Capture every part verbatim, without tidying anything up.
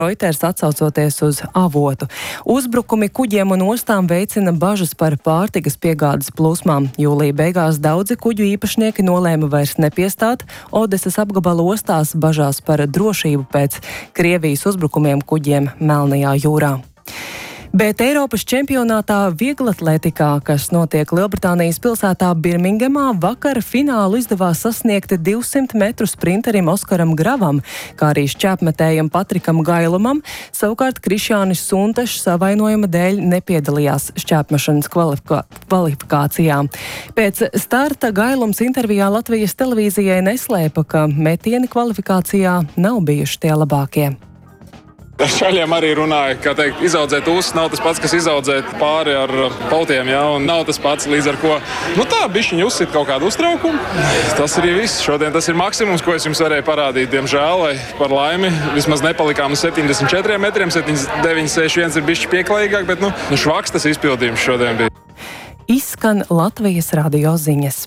Reuters atsaucoties uz avotu. Uzbrukumi kuģiem un ostām veicina bažas par pārtikas piegādes plūsmām. Jūlija beigās daudzi kuģu īpašnieki nolēma vairs nepiestāt Odesas apgabala ostās bažās par drošību pēc Krievijas uzbrukumiem kuģiem Melnajā jūrā. Bet Eiropas čempionātā vieglatlētikā, kas notiek Lielbritānijas pilsētā Birmingemā, vakar finālu izdevās sasniegt divsimt metru sprinterim Oskaram Gravam, kā arī šķēpmetējam Patrikam Gailumam. Savukārt Krišjānis Suntešs savainojuma dēļ nepiedalījās šķēpmešanas kvalifika- kvalifikācijā. Pēc starta Gailums intervijā Latvijas televīzijai neslēpa, ka metieni kvalifikācijā nav bijuši tie labākie. Ar šaļiem arī runāja, ka teikt, izaudzēt uzs nav tas pats, kas izaudzēt pāri ar pautiem, ja, un nav tas pats, līdz ar ko, nu tā, bišķiņi uzsit kaut kādu uztraukumu. Tas arī viss. Šodien tas ir maksimums, ko es jums varēju parādīt. Diemžēl, vai par laimi, vismaz nepalikām uz septiņdesmit četriem metriem, septiņdesmit deviņi sešdesmit viens ir bišķi pieklājīgāk, bet, nu, nu švaks tas izpildījums šodien bija. Izskan Latvijas radio ziņas.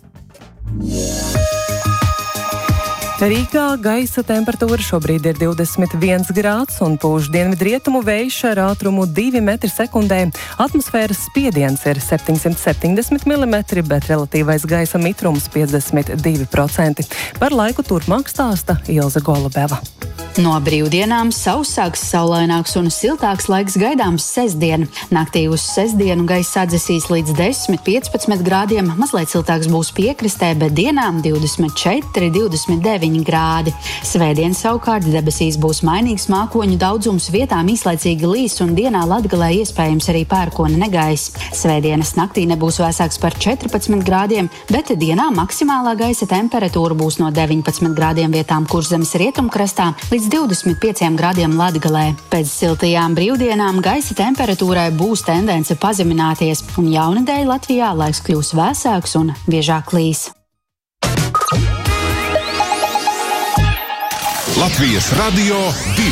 Rīgā gaisa temperatūra šobrīd ir divdesmit viens grāds un pūš dienvidrietumu vējš ar ātrumu divi metri sekundē. Atmosfēras spiediens ir septiņsimt septiņdesmit milimetri, bet relatīvais gaisa mitrums piecdesmit divi procenti. Par laiku turpmāk stāsta Ilze Golubeva. No brīvdienām sausāks, saulaināks un siltāks laiks gaidāms sestdien. Naktī uz sestdienu gaisa atdzesīs līdz desmit piecpadsmit grādiem, mazliet siltāks būs piekrastē, bet dienām divdesmit četri divdesmit deviņi grādi. Svētdien savukārt debesīs būs mainīgs mākoņu daudzums, vietām īslaicīgi līs un dienā Latgalē iespējams arī pērkona negaiss. Svētdienas naktī nebūs vēsāks par četrpadsmit grādiem, bet dienā maksimālā gaisa temperatūra būs no deviņpadsmit grādiem vietām Kurzemes rietumkrastā līdz divdesmit pieciem grādiem Latgalē. Pēc siltajām brīvdienām gaisa temperatūrai būs tendence pazemināties, un jaunadēļ Latvijā laiks kļūs vēsāks un biežāk līs. Latvijas radio divi.